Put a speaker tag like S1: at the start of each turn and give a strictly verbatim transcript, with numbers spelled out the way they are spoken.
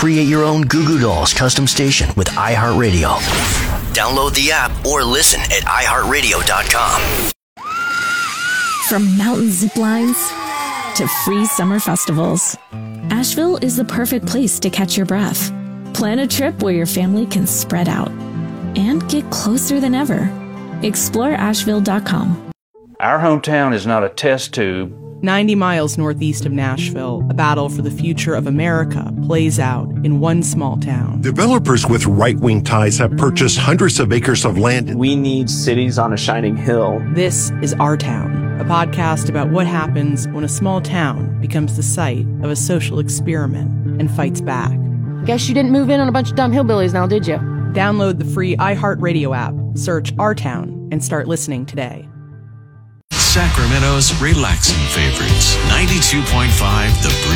S1: Create your own Goo Goo Dolls custom station with iHeartRadio. Download the app or listen at i heart radio dot com.
S2: From mountain zip lines to free summer festivals, Asheville is the perfect place to catch your breath. Plan a trip where your family can spread out and get closer than ever. explore asheville dot com.
S3: Our hometown is not a test tube.
S4: ninety miles northeast of Nashville, a battle for the future of America plays out in one small town.
S5: Developers with right-wing ties have purchased hundreds of acres of land.
S6: We need cities on a shining hill.
S4: This is Our Town, a podcast about what happens when a small town becomes the site of a social experiment and fights back.
S7: Guess you didn't move in on a bunch of dumb hillbillies now, did you?
S4: Download the free iHeartRadio app, search Our Town, and start listening today.
S8: Sacramento's relaxing favorites, ninety-two point five The Breeze.